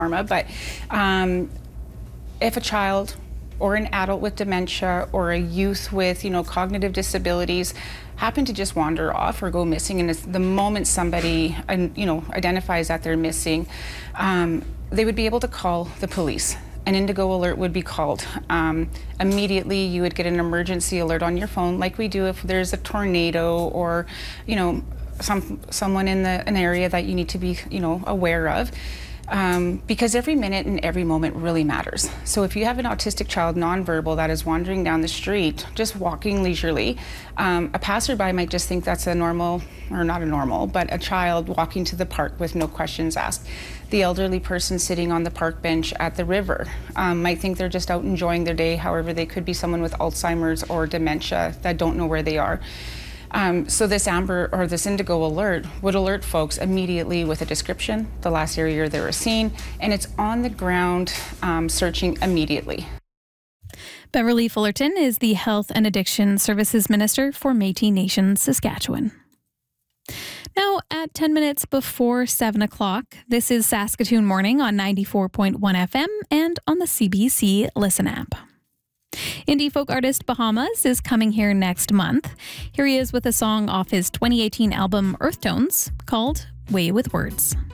But if a child or an adult with dementia or a youth with, cognitive disabilities happen to just wander off or go missing, and it's the moment somebody, identifies that they're missing, they would be able to call the police. An Indigo alert would be called. Immediately, you would get an emergency alert on your phone, like we do if there's a tornado or, someone in an area that you need to be, aware of. Because every minute and every moment really matters. So if you have an autistic child, nonverbal, that is wandering down the street, just walking leisurely, a passerby might just think that's a normal, or not a normal, but a child walking to the park with no questions asked. The elderly person sitting on the park bench at the river might think they're just out enjoying their day. However, they could be someone with Alzheimer's or dementia that don't know where they are. So this Amber or this Indigo alert would alert folks immediately with a description, the last area they were seen, and it's on the ground searching immediately. Beverly Fullerton is the Health and Addiction Services Minister for Métis Nation, Saskatchewan. Now, at 10 minutes before 7 o'clock, this is Saskatoon Morning on 94.1 FM and on the CBC Listen app. Indie folk artist Bahamas is coming here next month. Here he is with a song off his 2018 album Earth Tones called Way with Words.